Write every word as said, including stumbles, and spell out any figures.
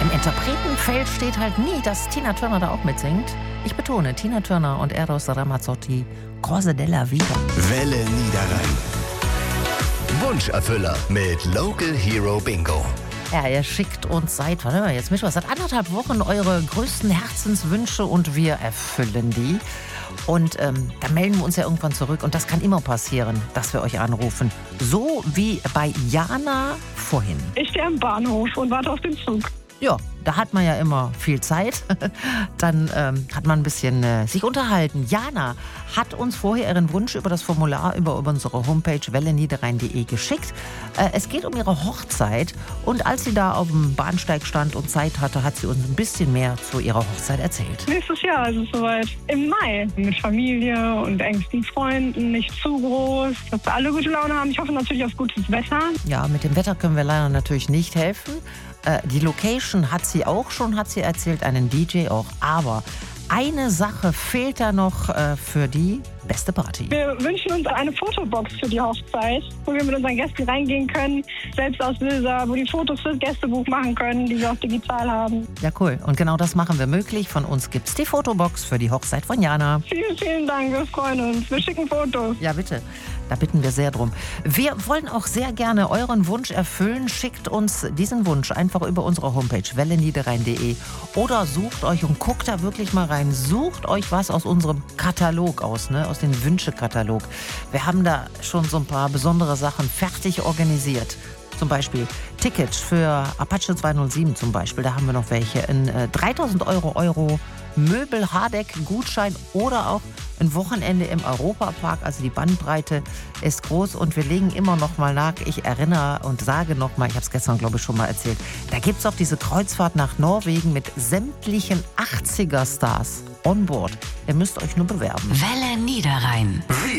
im Interpretenfeld steht halt nie, dass Tina Turner da auch mitsingt. Ich betone, Tina Turner und Eros Ramazzotti, Cose della Vita. Welle Niederrhein. Wunscherfüller mit Local Hero Bingo. Ja, ihr schickt uns seit, warte mal, jetzt Mittwoch, seit anderthalb Wochen eure größten Herzenswünsche und wir erfüllen die. Und ähm, da melden wir uns ja irgendwann zurück und das kann immer passieren, dass wir euch anrufen. So wie bei Jana vorhin. Ich stehe am Bahnhof und warte auf den Zug. Ja, da hat man ja immer viel Zeit. Dann ähm, hat man ein bisschen äh, sich unterhalten. Jana hat uns vorher ihren Wunsch über das Formular über, über unsere Homepage welle niederrhein punkt de geschickt. Äh, es geht um ihre Hochzeit. Und als sie da auf dem Bahnsteig stand und Zeit hatte, hat sie uns ein bisschen mehr zu ihrer Hochzeit erzählt. Nächstes Jahr ist es soweit. Im Mai. Mit Familie und engsten Freunden. Nicht zu groß. Dass wir alle gute Laune haben. Ich hoffe natürlich auf gutes Wetter. Ja, mit dem Wetter können wir leider natürlich nicht helfen. Äh, die Location hat sie auch schon, hat sie erzählt, einen D J auch. Aber eine Sache fehlt da noch äh, für die beste Party. Wir wünschen uns eine Fotobox für die Hochzeit, wo wir mit unseren Gästen reingehen können, Selbstauslöser, wo die Fotos fürs Gästebuch machen können, die wir auch digital haben. Ja, cool. Und genau das machen wir möglich. Von uns gibt's die Fotobox für die Hochzeit von Jana. Vielen, vielen Dank, wir freuen uns. Wir schicken Fotos. Ja, bitte. Da bitten wir sehr drum. Wir wollen auch sehr gerne euren Wunsch erfüllen. Schickt uns diesen Wunsch einfach über unsere Homepage welle niederrhein punkt de oder sucht euch und guckt da wirklich mal rein. Sucht euch was aus unserem Katalog aus, ne? Aus dem Wünschekatalog. Wir haben da schon so ein paar besondere Sachen fertig organisiert. Zum Beispiel Tickets für Apache zweihundertsieben zum Beispiel, da haben wir noch welche. Ein äh, dreitausend Euro Euro Möbel Hardeck Gutschein oder auch ein Wochenende im Europapark. Also die Bandbreite ist groß und wir legen immer noch mal nach. Ich erinnere und sage noch mal, ich habe es gestern glaube ich schon mal erzählt, da gibt es auch diese Kreuzfahrt nach Norwegen mit sämtlichen achtziger Stars on board. Ihr müsst euch nur bewerben. Welle Niederrhein.